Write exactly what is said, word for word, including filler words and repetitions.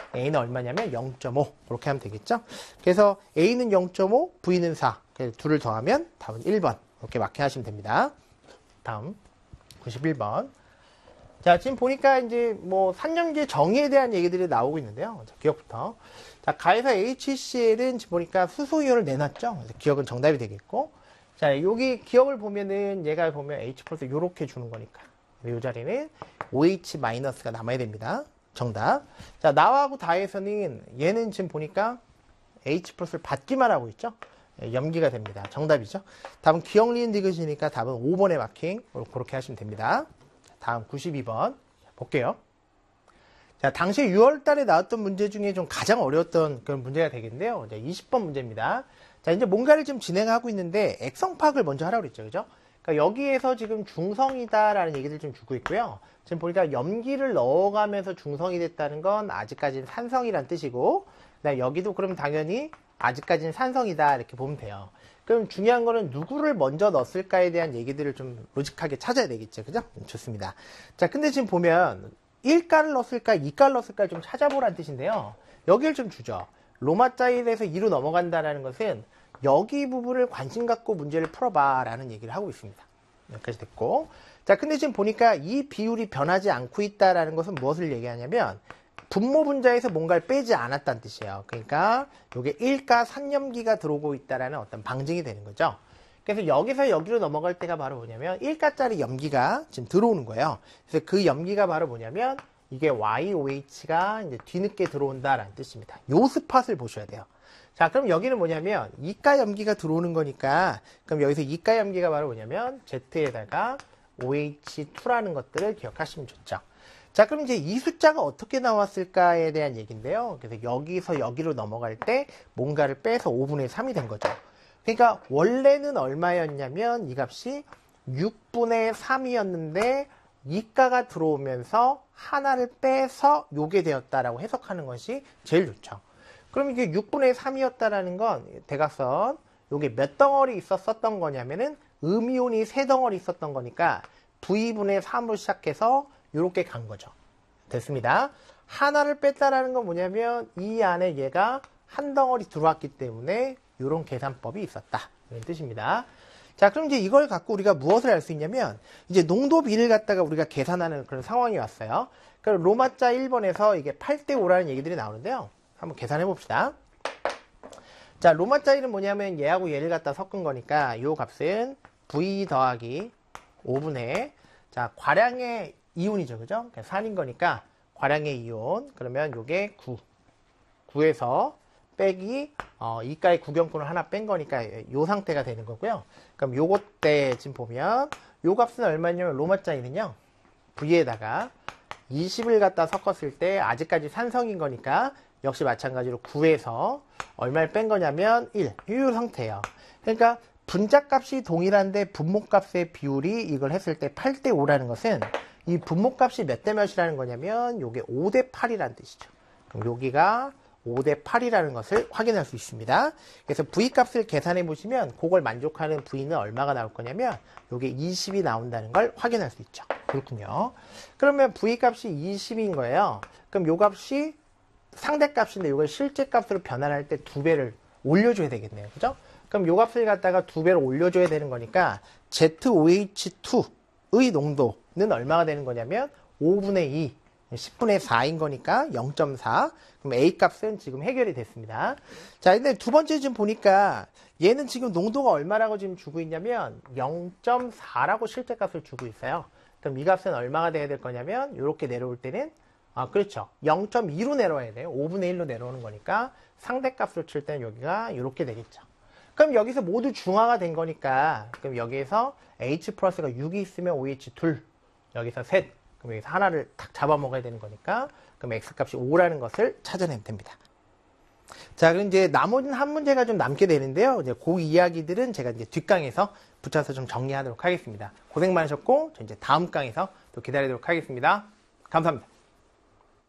A는 얼마냐면 영 점 오. 그렇게 하면 되겠죠? 그래서 A는 영 점 오, V는 사. 그래서 둘을 더하면 답은 일 번. 이렇게 마킹하시면 됩니다. 다음 구십일 번. 자, 지금 보니까 이제 뭐 산염기의 정의에 대한 얘기들이 나오고 있는데요. 자, 기억부터. 자, 가에서 에이치씨엘은 지금 보니까 수소이온을 내놨죠. 그래서 기억은 정답이 되겠고. 자, 여기 기억을 보면은 얘가 보면 H 플러스 요렇게 주는 거니까. 이 자리는 오에이치 마이너스가 남아야 됩니다. 정답. 자, 나하고 다에서는 얘는 지금 보니까 H 플러스를 받기만 하고 있죠. 염기가 됩니다. 정답이죠. 답은 기억 리은 디귿이니까 답은 오 번의 마킹. 그렇게 하시면 됩니다. 다음 구십이 번 볼게요. 자, 당시 유월 달에 나왔던 문제 중에 좀 가장 어려웠던 그런 문제가 되겠는데요. 이제 이십 번 문제입니다. 자, 이제 뭔가를 지금 진행하고 있는데 액성 파악을 먼저 하라고 그랬죠. 그죠? 그러니까 여기에서 지금 중성이다라는 얘기를 좀 주고 있고요. 지금 보니까 염기를 넣어가면서 중성이 됐다는 건 아직까지는 산성이란 뜻이고, 그다음에 여기도 그럼 당연히 아직까지는 산성이다 이렇게 보면 돼요. 그럼 중요한 거는 누구를 먼저 넣었을까에 대한 얘기들을 좀 로직하게 찾아야 되겠죠. 그죠? 좋습니다. 자, 근데 지금 보면 일가를 넣었을까, 이가를 넣었을까 좀 찾아보라는 뜻인데요. 여기를 좀 주죠. 로마자일에서 이로 넘어간다는 것은 여기 부분을 관심 갖고 문제를 풀어봐 라는 얘기를 하고 있습니다. 여기까지 됐고. 자, 근데 지금 보니까 이 비율이 변하지 않고 있다라는 것은 무엇을 얘기하냐면 분모 분자에서 뭔가를 빼지 않았다는 뜻이에요. 그러니까 이게 일가 산염기가 들어오고 있다라는 어떤 방증이 되는 거죠. 그래서 여기서 여기로 넘어갈 때가 바로 뭐냐면 일가짜리 염기가 지금 들어오는 거예요. 그래서 그 염기가 바로 뭐냐면 이게 와이오에이치가 이제 뒤늦게 들어온다라는 뜻입니다. 요 스팟을 보셔야 돼요. 자, 그럼 여기는 뭐냐면 이가 염기가 들어오는 거니까 그럼 여기서 이가 염기가 바로 뭐냐면 Z에다가 오에이치 투라는 것들을 기억하시면 좋죠. 자, 그럼 이제 이 숫자가 어떻게 나왔을까에 대한 얘기인데요. 그래서 여기서 여기로 넘어갈 때 뭔가를 빼서 오분의 삼이 된 거죠. 그러니까 원래는 얼마였냐면 이 값이 육분의 삼이었는데 이가가 들어오면서 하나를 빼서 요게 되었다라고 해석하는 것이 제일 좋죠. 그럼 이게 육분의 삼이었다라는 건 대각선 요게 몇 덩어리 있었었던 거냐면은 음이온이 세 덩어리 있었던 거니까 브이분의 삼으로 시작해서 요렇게 간 거죠. 됐습니다. 하나를 뺐다라는 건 뭐냐면 이 안에 얘가 한 덩어리 들어왔기 때문에 요런 계산법이 있었다. 이런 뜻입니다. 자, 그럼 이제 이걸 갖고 우리가 무엇을 할 수 있냐면 이제 농도 비를 갖다가 우리가 계산하는 그런 상황이 왔어요. 그럼 로마자 일 번에서 이게 팔 대 오라는 얘기들이 나오는데요. 한번 계산해 봅시다. 자, 로마자 일은 뭐냐면 얘하고 얘를 갖다 섞은 거니까 요 값은 V 더하기 오분의 자, 과량의 이온이죠. 그죠? 산인 거니까 과량의 이온. 그러면 요게 구. 구에서 빼기 어, 이가의 구경권을 하나 뺀 거니까 요 상태가 되는 거고요. 그럼 요것 때 지금 보면 요 값은 얼마냐면 로마자이는요. V에다가 이십을 갖다 섞었을 때 아직까지 산성인 거니까 역시 마찬가지로 구에서 얼마를 뺀 거냐면 일. 요 상태예요. 그러니까 분자값이 동일한데 분모값의 비율이 이걸 했을 때 팔 대 오라는 것은 이 분모값이 몇 대 몇이라는 거냐면 요게 오 대 팔이라는 뜻이죠. 그럼 여기가 오 대 팔이라는 것을 확인할 수 있습니다. 그래서 V값을 계산해 보시면 그걸 만족하는 V는 얼마가 나올 거냐면 요게 이십이 나온다는 걸 확인할 수 있죠. 그렇군요. 그러면 V값이 이십인 거예요. 그럼 요 값이 상대값인데 요걸 실제값으로 변환할 때 두 배를 올려줘야 되겠네요. 그죠? 그럼 요 값을 갖다가 두 배로 올려줘야 되는 거니까 제트오에이치 투의 농도는 얼마가 되는 거냐면 오분의 이, 십분의 사인 거니까 영 점 사. 그럼 A 값은 지금 해결이 됐습니다. 자, 근데 두 번째 지금 보니까 얘는 지금 농도가 얼마라고 지금 주고 있냐면 영 점 사라고 실제값을 주고 있어요. 그럼 이 값은 얼마가 돼야 될 거냐면 이렇게 내려올 때는 아, 그렇죠. 영 점 이로 내려와야 돼요. 오분의 일로 내려오는 거니까 상대값으로 칠 때는 여기가 이렇게 되겠죠. 그럼 여기서 모두 중화가 된 거니까 그럼 여기에서 H 플러스가 육이 있으면 오에이치 둘, 여기서 셋, 그럼 여기서 하나를 탁 잡아먹어야 되는 거니까 그럼 X값이 오라는 것을 찾아내면 됩니다. 자, 그럼 이제 나머지는 한 문제가 좀 남게 되는데요. 이제 그 이야기들은 제가 이제 뒷강에서 붙여서 좀 정리하도록 하겠습니다. 고생 많으셨고, 저 이제 다음 강에서 또 기다리도록 하겠습니다. 감사합니다.